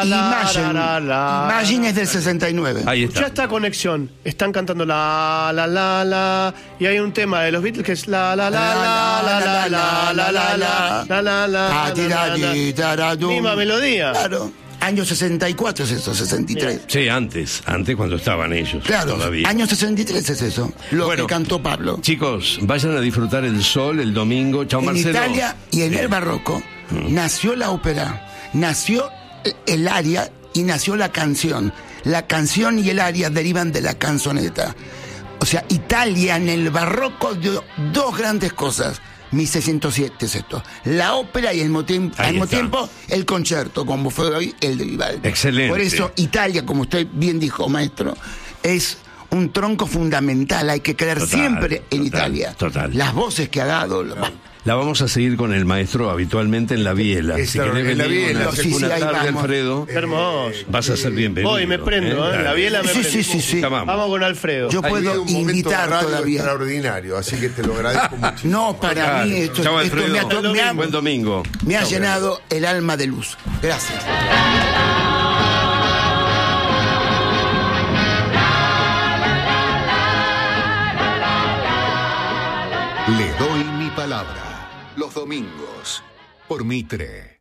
Imagine es del 69. Ahí está. Ya está conexión. Están cantando la. Y hay un tema de los Beatles que es la. Misma melodía. Claro. Año 64 es eso, 63. Sí, antes cuando estaban ellos. Claro, todavía. año 63 es eso, lo que cantó Pablo. Chicos, vayan a disfrutar el sol el domingo. Chao, En Marcelo. Italia y en el barroco nació la ópera, nació el aria y nació la canción. La canción y el aria derivan de la canzoneta. O sea, Italia en el barroco dio dos grandes cosas. 1607 es esto. La ópera y al mismo tiempo el concierto, como fue hoy el de Vivaldi. Excelente. Por eso Italia, como usted bien dijo, maestro, es un tronco fundamental. Hay que creer siempre en Italia. Total. Las voces que ha dado. La vamos a seguir con el maestro habitualmente en la biela. Si querés en la venir biela. una ahí tarde, vamos. Alfredo, Qué hermoso. vas a ser bienvenido. Voy, me prendo, Dale. la biela me prendo. Sí. Vamos con Alfredo. Yo Ha puedo habido un momento de invitar radio todavía. extraordinario, así que te lo agradezco muchísimo. No, para mí esto Chao, me Alfredo. Buen domingo. me ha llenado el alma de luz. Gracias. Le doy mi palabra. Los domingos, por Mitre.